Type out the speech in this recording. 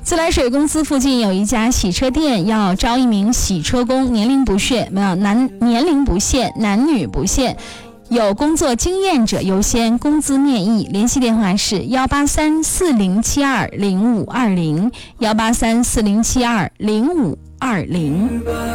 自来水公司附近有一家洗车店，要招一名洗车工，年龄不限，男女不限，有工作经验者优先，工资面议。联系电话是18340720520，18340720520。